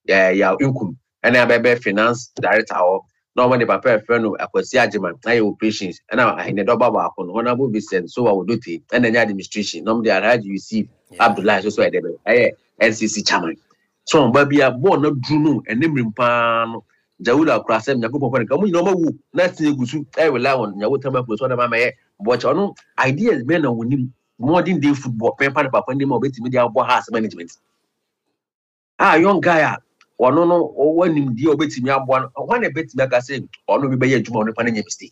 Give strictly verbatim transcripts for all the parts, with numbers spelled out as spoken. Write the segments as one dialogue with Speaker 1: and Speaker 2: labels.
Speaker 1: yeah yeah income and I be finance director or no one the papa friend no akwasi agyeman I operations and I in the double back on honorable Vincent so I will do it and then administration no the Alhaji Yusuf Abdullah so so I dey N C C chairman so baby a born no dunu and name pa no Jawula krasem nyakopon kwa nka mu nyoma wu na tin egusu I rely on nyawo tama ko so na mama ye but ono ideas be na wonim modern day football papa na papa ndem obetimi dia abo house management ah young guy ono no owanim dia obetimi abo one e betimi aka say ono bi be ye adwuma ono pa na nya mistake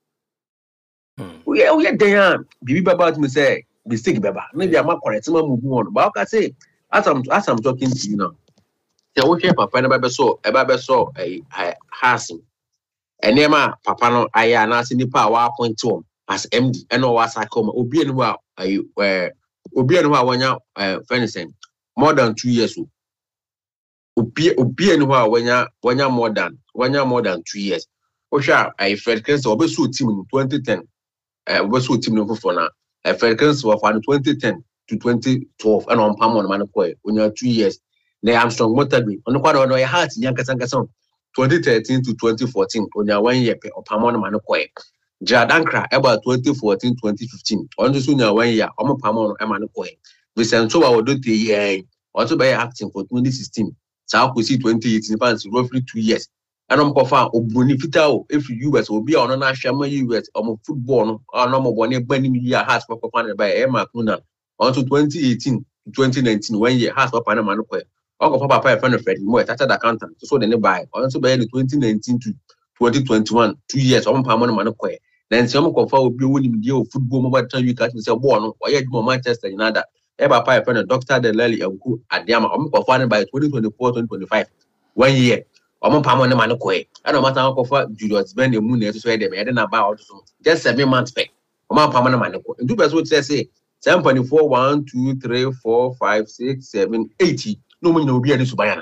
Speaker 1: we we dey bibi baba to me say mistake baba na dia ma correct ma move on but aka say as I'm as I'm talking to you now the worship papa na be so e ba be so eh house enema papa no aya na se nipa wa appoint to as M D and no was akoma obi enu a eh obi enu a wanya eh fencing more than two years o obi obi enu a wanya wanya more than wanya more than two years o sha I Fred Kenso obi so team in twenty ten eh obi so team no for na I Fred Kenso for twenty ten to twenty twelve and on pam on man ko onya two years na Armstrong Motabi on kwa no ya heart nyan kasa kasa twenty thirteen to twenty fourteen onya one year pe opam on man ko Jadankra about twenty fourteen twenty fifteen on the sooner one year omo pamon e man ko Vincent so wa do te year also be acting for twenty sixteen sa ko see twenty eighteen fans roughly two years and omo kofa obuni fitao if U S obi a ono na hwama U S omo football no ono mo bone bani mi year heart papa pan by e ma kuna onto twenty eighteen to twenty nineteen one year heart papa na man ko Uncle Papa friend of Fred more chartered accountant so they buy also by twenty nineteen to twenty twenty-one two years omo pamon man ko then some confer obi woni mde o football mobile time you catch say ball no oye dimo Manchester United e ba pa friend Doctor Delali Enku Adiama omo confer by twenty twenty-four twenty twenty-five one year omo pamon man ko e no matter how confer Julius Ben emu na so e dem e dey na buy out so just seven months pay omo pamon man ko do person say say seven point four one two three four five six seven eight no money na obi ani subaya na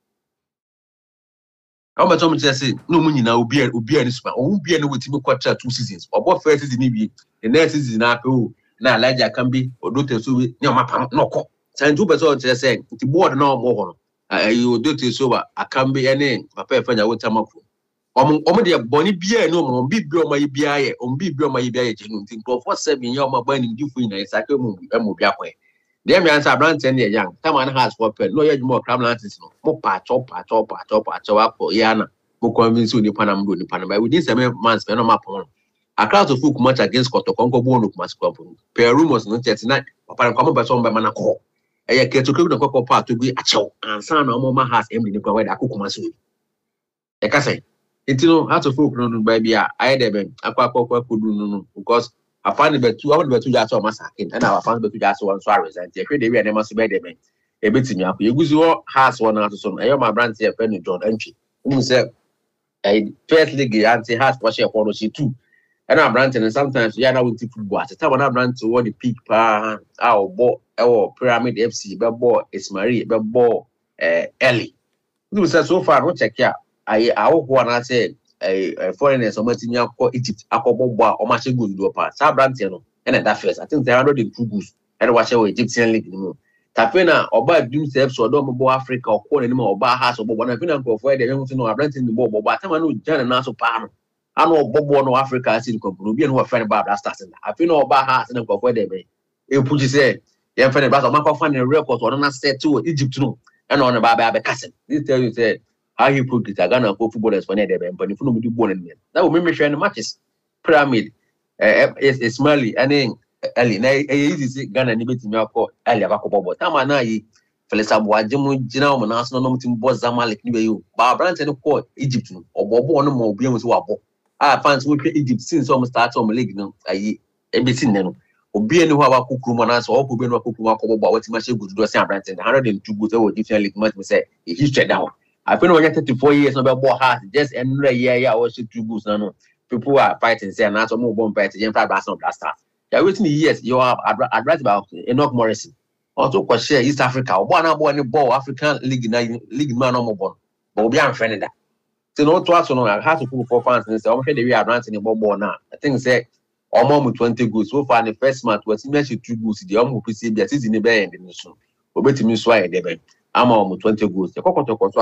Speaker 1: how much am say no money na obi obi ani suba obi ani wetimi quarter two seasons obo first season bi the next season na pe na Elijah Kambi odote so we ni o mapam no ko san two person say the board na omo ho no ayi odote so ba Akambi ene papa e fanya wotamako omo omo de boni bia ni omo bi bi omo yi bia ye omo bi bi omo yi bia ye jenu tin pro for seven ye omo ba ni difu na isake mu emu bia kwen dem answer brand ten year young time and has for pen no ye more crab lances no mo pa chop pa chop pa chop pa chop akọ ya na mo convince oni panam do ni panam by within seven months pe no map on a crowd of folk match against Kotokongo bo no kuma score per rumors no thirty-nine papa nko mo be so mo be mana ko e ye keto keto ko ko pa to bi achew ansa na mo ma has M D ni kwa we da akokuma so e ka say intino heart of folk no no by bia I dey ben akwa akwa ko do no no because I find the two, I want the two just on my second, and I found the two just one sorry. And if they were never so bad, they a bit in your you go has one out of some. I am my brand here, friend John Entry. Who said a first league anti has for share policy too. And I'm branding, and sometimes yeah, now with football. At the time when I brand to what the peak pan, our ball, our Pyramid F C, but ball is Marie, but ball, uh, Ellie. You said so far, no check here. I, I hope one I said. A foreigners or Martinia or Egypt, Akoboba or Machigu do a part. Sabrantiano, and that first. I think they are not in two goose and watch our Egyptian league. Tapena or by doom steps or Domo Africa or Corn anymore or Bahas or one of them go for the young to know I rent in the bob, but I know Jan and Naso Palm. I know Bobo no Africa as in Compubian who are friend about that starting. I feel no Bahas and go for them. You put you say, young friend about a Marco fan and records or not said to Egypt no and on a Baba cousin. This tell you said. How you put it, I gonna go footballers for Nether, but if you do born in them, that will make me share the matches. Pyramid is Smiley and then Ellie. Now, easy Ghana, Nibit, Mako, Elia Bacobo, Tamana, Felisa Wajimu, General Manas, no team boss Zamalek, you, Barbara and court, Egypt, or Bobo, no more beings who are. I fancy we play Egypt since almost starts on the league. No, I everything then. Obi enu hawa kukumanas or obi enu kukuma kobo ba what much good do Sam Branton one hundred two good or different league much me say he straight down. I feel when thirty-four years no be ball hard just another year yeah was two goals no no people are fighting say na so mo bomb fight against five blast blaster yeah waiting years you are advert about Enoch Morrison also ko share East Africa obo na bo ni ball African league na league man no mo bon but obi am friend that so no to aso no I have to put for fans and say I'm sure they we advance in the ball now I think say almost twenty goals so far the first match was match two goals the almost see the season be end the nation obetimi so aye dey be am almost twenty goals